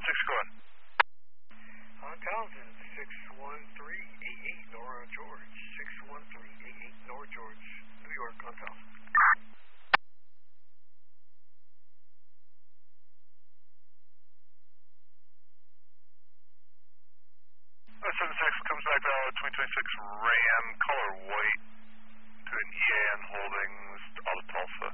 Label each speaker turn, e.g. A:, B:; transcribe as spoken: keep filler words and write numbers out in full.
A: six going?
B: On Townsend, six one three eight eight, Nora George. six one three eight eight, Nora George, New York, on Townsend.
A: Uh, seven six comes back to twenty twenty-six Ram, color white, to an E A N Holdings, Alta Tulsa.